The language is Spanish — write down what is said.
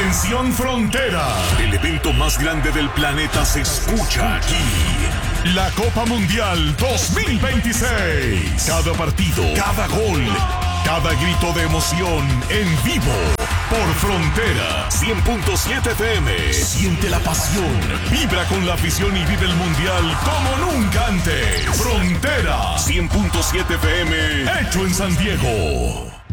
Atención Frontera. El evento más grande del planeta se escucha aquí. La Copa Mundial 2026. Cada partido, cada gol, cada grito de emoción en vivo. Por Frontera 100.7 FM. Siente la pasión, vibra con la afición y vive el Mundial como nunca antes. Frontera 100.7 FM. Hecho en San Diego.